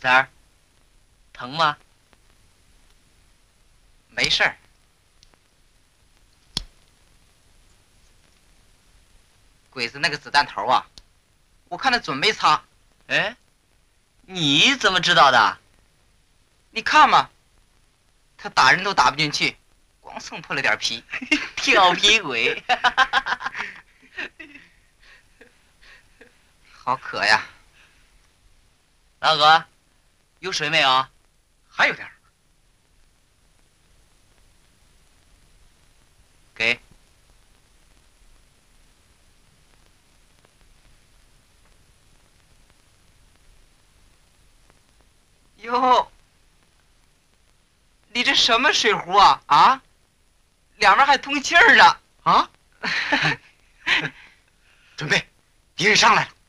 咋儿？疼吗？ 没事儿。鬼子那个子弹头啊，我看他准没擦。 哎，你怎么知道的？ 你看嘛，他打人都打不进去，光蹭破了点皮。 调皮鬼。 好渴呀！ 大哥，有水没有？ 还有点儿。 给。 哟，你这什么水壶啊？啊，两边还通气儿呢。 啊！准备，敌人上来了。